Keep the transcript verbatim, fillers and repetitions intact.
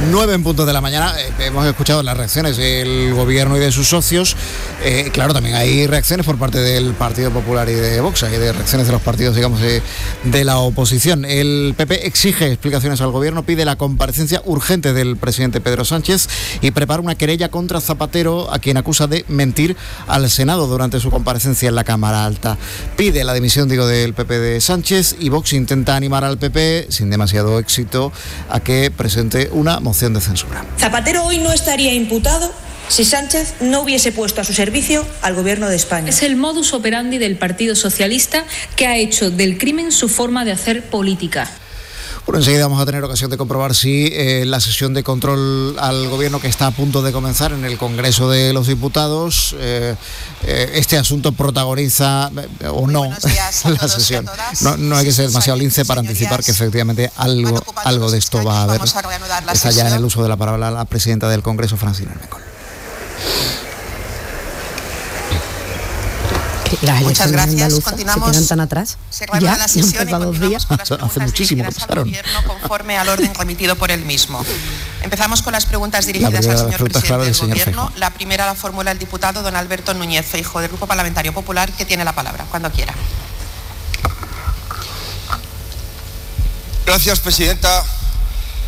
nueve en punto de la mañana. Eh, hemos escuchado las reacciones del gobierno y de sus socios. Eh, claro, también hay reacciones por parte del Partido Popular y de Vox, hay de reacciones de los partidos, digamos, de, de la oposición. El P P exige explicaciones al gobierno, pide la comparecencia urgente del presidente Pedro Sánchez y prepara una querella contra Zapatero, a quien acusa de mentir al Senado durante su comparecencia en la Cámara Alta. Pide la dimisión, digo, del P P de Sánchez, y Vox intenta animar al P P, sin demasiado éxito, a que presente una moción de censura. Zapatero hoy no estaría imputado si Sánchez no hubiese puesto a su servicio al gobierno de España. Es el modus operandi del Partido Socialista, que ha hecho del crimen su forma de hacer política. Bueno, enseguida vamos a tener ocasión de comprobar si eh, la sesión de control al gobierno que está a punto de comenzar en el Congreso de los Diputados, eh, eh, este asunto protagoniza eh, o no la sesión. No, no hay que ser demasiado lince para anticipar que efectivamente algo, algo de esto va a haber. Está ya en el uso de la palabra la presidenta del Congreso, Francina Armengol. Las Muchas gracias. Continuamos. ¿Se quedan tan atrás? Se reanuda la sesión y continuamos días. con las preguntas Hace muchísimo que pasaron. al gobierno conforme al orden remitido por él mismo. Empezamos con las preguntas dirigidas al señor presidente claro, del, del señor gobierno. Feijóo. La primera la formula el diputado don Alberto Núñez Feijóo, del Grupo Parlamentario Popular, que tiene la palabra, cuando quiera. Gracias, presidenta.